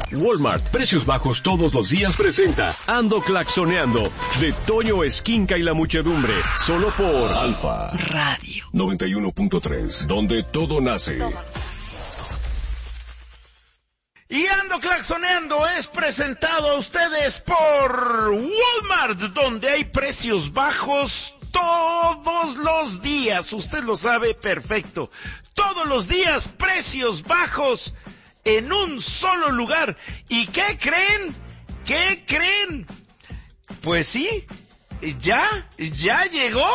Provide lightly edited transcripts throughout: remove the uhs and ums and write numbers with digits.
Walmart, precios bajos todos los días presenta Ando Claxoneando, de Toño Esquinca y la muchedumbre, solo por Alfa Radio 91.3, donde todo nace. Y Ando Claxoneando es presentado a ustedes por Walmart, donde hay precios bajos todos los días. Usted lo sabe perfecto. Todos los días precios bajos en un solo lugar. ¿Y qué creen? ¿Qué creen? Pues sí, ya llegó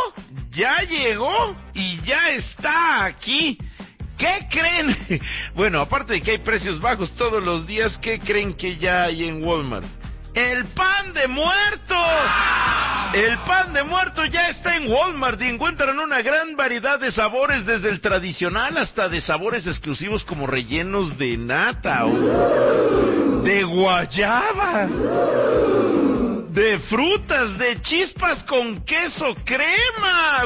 y ya está aquí. ¿Qué creen? Bueno, aparte de que hay precios bajos todos los días, ¿qué creen que ya hay en Walmart? ¡El pan de muerto! El pan de muerto ya está en Walmart y encuentran una gran variedad de sabores, desde el tradicional hasta de sabores exclusivos como rellenos de nata o de guayaba, de frutas, de chispas con queso crema.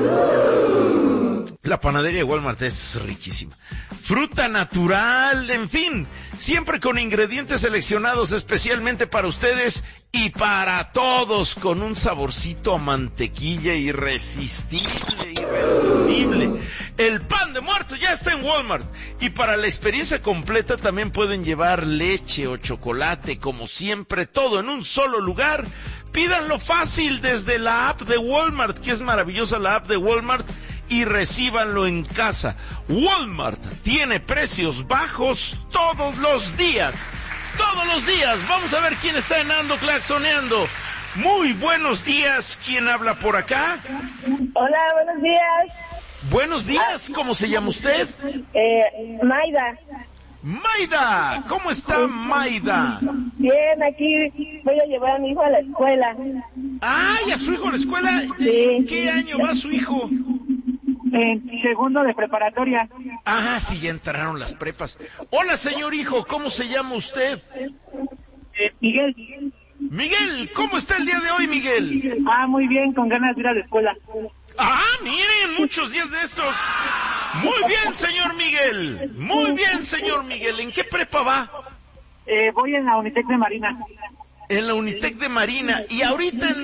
La panadería de Walmart es riquísima. Fruta natural, en fin, siempre con ingredientes seleccionados especialmente para ustedes y para todos, con un saborcito a mantequilla irresistible. El pan de muerto ya está en Walmart. Y para la experiencia completa también pueden llevar leche o chocolate, como siempre, todo en un solo lugar. Pídanlo fácil desde la app de Walmart, que es maravillosa la app de Walmart, y recíbanlo en casa. Walmart tiene precios bajos todos los días. Todos los días. Vamos a ver quién está en Ando Claxoneando. Muy buenos días. ¿Quién habla por acá? Hola, buenos días. Buenos días. ¿Cómo se llama usted? Maida. Maida. ¿Cómo está Maida? Bien, aquí voy a llevar a mi hijo a la escuela. ¡Ay, a su hijo a la escuela! Sí. ¿En qué año va su hijo? En segundo de preparatoria. Ah, sí, ya entraron las prepas. Hola, señor hijo, ¿cómo se llama usted? Miguel. Miguel, ¿cómo está el día de hoy, Miguel? Muy bien, con ganas de ir a la escuela. Miren, muchos días de estos. Muy bien, señor Miguel. Muy bien, señor Miguel. ¿En qué prepa va? Voy en la Unitec de Marina. En la Unitec de Marina. ¿Y ahorita en